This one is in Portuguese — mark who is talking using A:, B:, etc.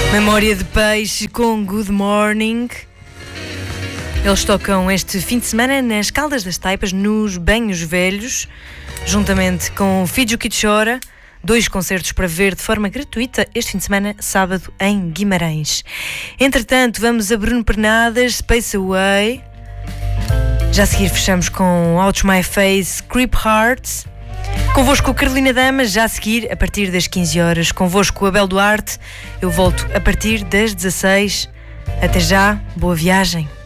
A: Memória de Peixe com Good Morning. Eles tocam este fim de semana nas Caldas das Taipas, nos Banhos Velhos, juntamente com Fídio que Chora. 2 concertos para ver de forma gratuita este fim de semana, sábado, em Guimarães. Entretanto, vamos a Bruno Pernadas, Space Away. Já a seguir fechamos com Out My Face, Creep Hearts. Convosco Carolina Damas, já a seguir, a partir das 15 horas. Convosco Abel Duarte, eu volto a partir das 16. Até já, boa viagem.